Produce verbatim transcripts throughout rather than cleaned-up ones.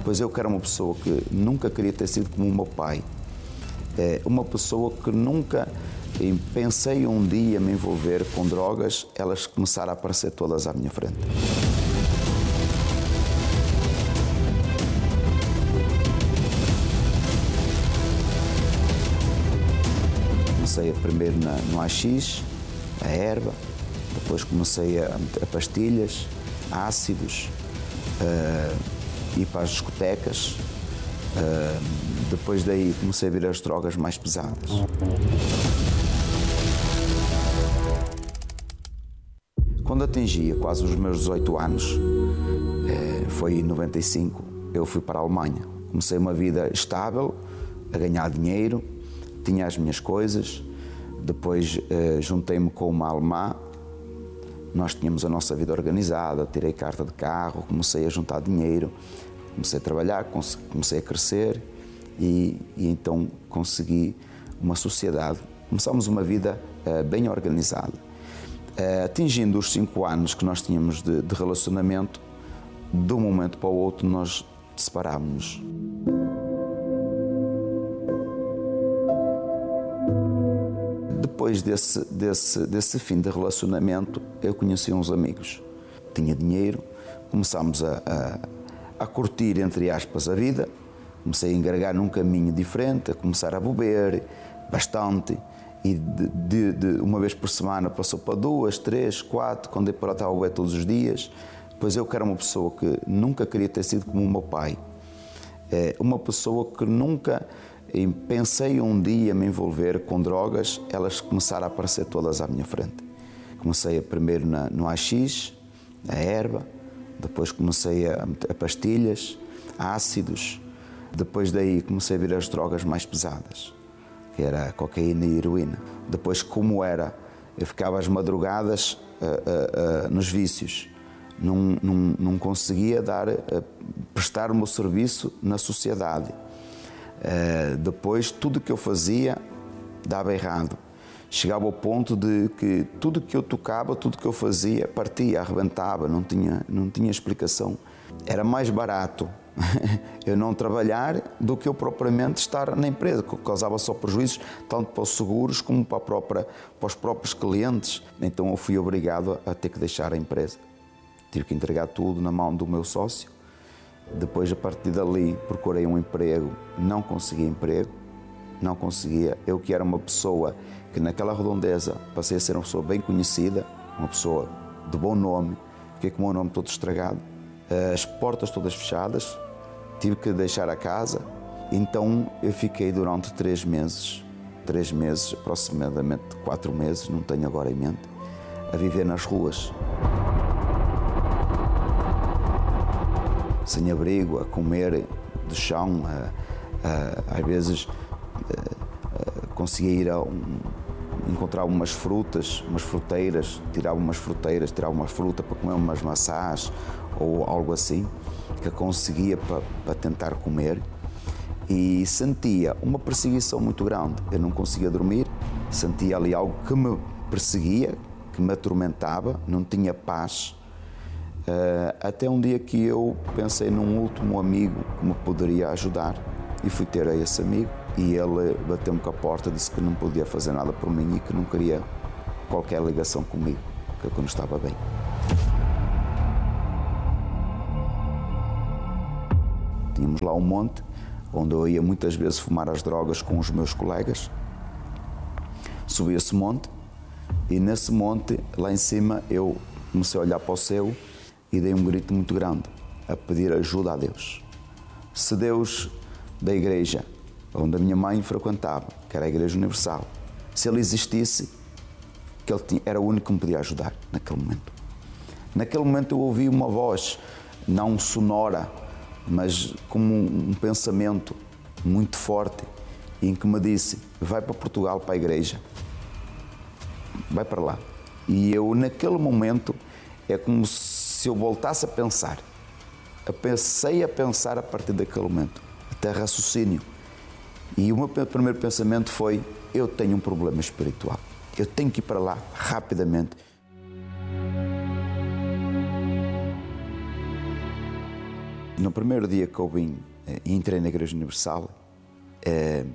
Pois eu que era uma pessoa que nunca queria ter sido como o meu pai, é, uma pessoa que nunca pensei um dia me envolver com drogas, elas começaram a aparecer todas à minha frente. Comecei primeiro na, no A X, a erva, depois comecei a, a pastilhas, ácidos, uh, ir para as discotecas, uh, depois daí comecei a vir as drogas mais pesadas. Quando atingia quase os meus dezoito anos, eh, foi em noventa e cinco, eu fui para a Alemanha. Comecei uma vida estável, a ganhar dinheiro, tinha as minhas coisas, depois eh, juntei-me com uma alemã, nós tínhamos a nossa vida organizada, tirei carta de carro, comecei a juntar dinheiro, comecei a trabalhar, comecei a crescer e, e então consegui uma sociedade. Começámos uma vida eh, bem organizada. Uh, atingindo os cinco anos que nós tínhamos de, de relacionamento, de um momento para o outro nós separámos-nos. Depois desse, desse, desse fim de relacionamento, eu conheci uns amigos. Tinha dinheiro, começámos a, a, a curtir, entre aspas, a vida. Comecei a engargar num caminho diferente, a começar a beber bastante. E de, de, de uma vez por semana passou para duas, três, quatro, quando eu estava a beber todos os dias. Pois eu que era uma pessoa que nunca queria ter sido como o meu pai. É, uma pessoa que nunca pensei um dia me envolver com drogas, elas começaram a aparecer todas à minha frente. Comecei a, primeiro na, no A X, a erva, depois comecei a, a pastilhas, ácidos, depois daí comecei a vir as drogas mais pesadas, que era a cocaína e a heroína. Depois, como era, eu ficava às madrugadas uh, uh, uh, nos vícios, não, não, não conseguia dar, uh, prestar o meu serviço na sociedade. Uh, depois, tudo que eu fazia dava errado. Chegava ao ponto de que tudo que eu tocava, tudo que eu fazia, partia, arrebentava, não tinha, não tinha explicação. Era mais barato eu não trabalhar do que eu propriamente estar na empresa, que causava só prejuízos, tanto para os seguros como para, a própria, para os próprios clientes. Então eu fui obrigado a ter que deixar a empresa. Tive que entregar tudo na mão do meu sócio. Depois, a partir dali, procurei um emprego, não consegui emprego, não conseguia. Eu que era uma pessoa que naquela redondeza passei a ser uma pessoa bem conhecida, uma pessoa de bom nome, fiquei com o meu nome todo estragado, as portas todas fechadas, tive que deixar a casa. Então eu fiquei durante três meses, três meses, aproximadamente quatro meses, não tenho agora em mente, a viver nas ruas. Sem abrigo, a comer do chão, a, a, às vezes a, a, conseguia ir a um, encontrar umas frutas, umas fruteiras, tirava umas fruteiras, tirava uma fruta para comer umas maçãs ou algo assim, que conseguia para, para tentar comer, e sentia uma perseguição muito grande. Eu não conseguia dormir, sentia ali algo que me perseguia, que me atormentava, não tinha paz, uh, até um dia que eu pensei num último amigo que me poderia ajudar, e fui ter a esse amigo, e ele bateu-me com a porta, disse que não podia fazer nada por mim e que não queria qualquer ligação comigo, que eu não estava bem. Tínhamos lá um monte, onde eu ia muitas vezes fumar as drogas com os meus colegas. Subi esse monte, e nesse monte, lá em cima, eu comecei a olhar para o céu e dei um grito muito grande, a pedir ajuda a Deus. Se Deus da igreja, onde a minha mãe frequentava, que era a Igreja Universal, se Ele existisse, que Ele tinha, era o único que me podia ajudar naquele momento. Naquele momento eu ouvi uma voz, não sonora, mas como um pensamento muito forte, em que me disse: vai para Portugal, para a igreja, vai para lá. E eu, naquele momento, é como se eu voltasse a pensar. Eu pensei a pensar a partir daquele momento, até raciocínio. E o meu primeiro pensamento foi: eu tenho um problema espiritual, eu tenho que ir para lá rapidamente. No primeiro dia que eu vim e entrei na Igreja Universal, é,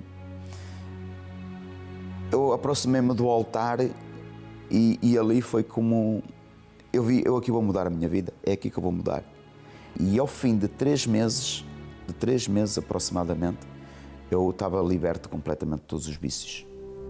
eu aproximei-me do altar e, e ali foi como eu vi, eu aqui vou mudar a minha vida, é aqui que eu vou mudar. E ao fim de três meses, de três meses aproximadamente, eu estava liberto completamente de todos os vícios.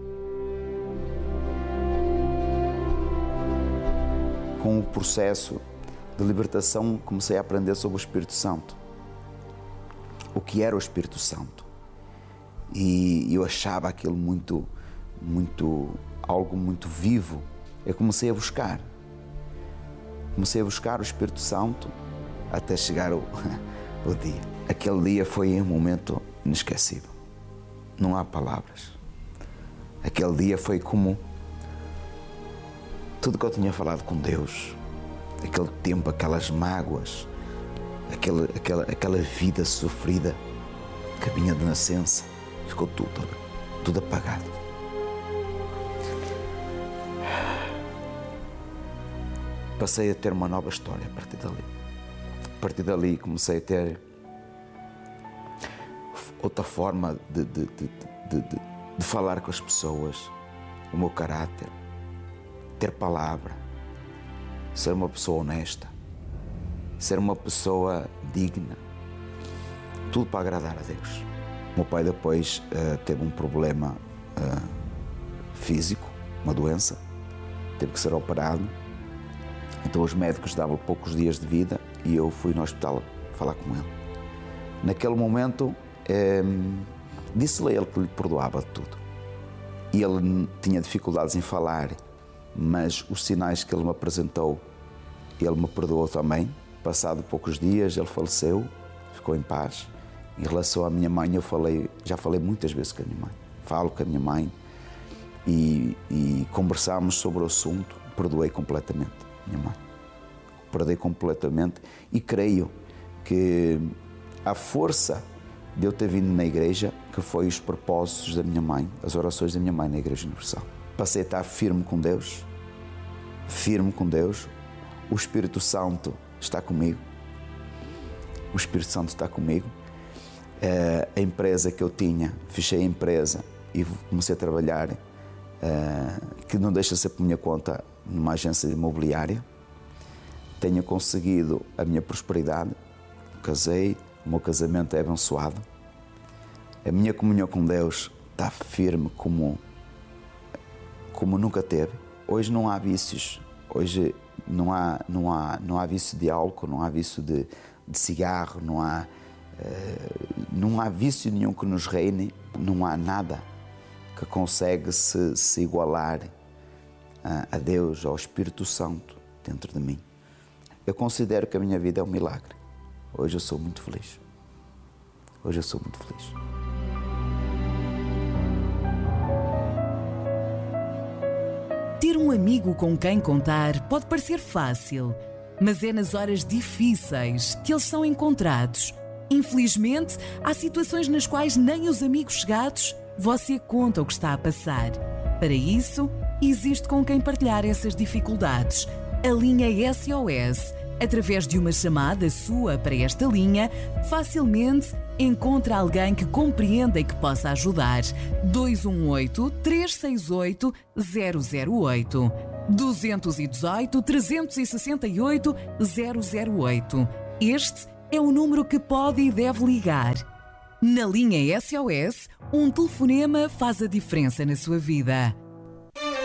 Com o processo de libertação, comecei a aprender sobre o Espírito Santo. O que era o Espírito Santo. E eu achava aquilo muito, muito, algo muito vivo. Eu comecei a buscar. Comecei a buscar o Espírito Santo até chegar o, o dia. Aquele dia foi um momento inesquecível. Não há palavras. Aquele dia foi como tudo que eu tinha falado com Deus, aquele tempo, aquelas mágoas, aquela, aquela, aquela vida sofrida que vinha de nascença, ficou tudo, tudo apagado. Passei a ter uma nova história a partir dali. A partir dali comecei a ter outra forma de, de, de, de, de, de falar com as pessoas, o meu caráter, ter palavra, ser uma pessoa honesta, ser uma pessoa digna, tudo para agradar a Deus. O meu pai depois uh, teve um problema uh, físico, uma doença, teve que ser operado, então os médicos davam poucos dias de vida e eu fui no hospital falar com ele. Naquele momento, eh, disse-lhe a ele que lhe perdoava de tudo. E ele tinha dificuldades em falar, mas os sinais que ele me apresentou, ele me perdoou também. Passado poucos dias, ele faleceu, ficou em paz. Em relação à minha mãe, eu falei, já falei muitas vezes com a minha mãe. Falo com a minha mãe e, e conversámos sobre o assunto. Perdoei completamente a minha mãe. Perdoei completamente e creio que a força de eu ter vindo na igreja, que foi os propósitos da minha mãe, as orações da minha mãe na Igreja Universal. Passei a estar firme com Deus, firme com Deus. O Espírito Santo está comigo. O Espírito Santo está comigo. A empresa que eu tinha, fechei a empresa e comecei a trabalhar, que não deixa de ser por minha conta, numa agência imobiliária. Tenho conseguido a minha prosperidade, casei, o meu casamento é abençoado. A minha comunhão com Deus está firme como, como nunca teve. Hoje não há vícios, hoje não há, não há, não há vício de álcool, não há vício de, de cigarro, não há, uh, não há vício nenhum que nos reine, não há nada que consegue se, se igualar a, a Deus, ao Espírito Santo dentro de mim. Eu considero que a minha vida é um milagre. Hoje eu sou muito feliz. Hoje eu sou muito feliz. Ter um amigo com quem contar pode parecer fácil, mas é nas horas difíceis que eles são encontrados. Infelizmente, há situações nas quais nem os amigos chegados você conta o que está a passar. Para isso, existe com quem partilhar essas dificuldades. A linha S O S, através de uma chamada sua para esta linha, facilmente encontra alguém que compreenda e que possa ajudar. dois um oito, três seis oito, zero zero oito. dois um oito, três seis oito, zero zero oito. Este é o número que pode e deve ligar. Na linha S O S, um telefonema faz a diferença na sua vida.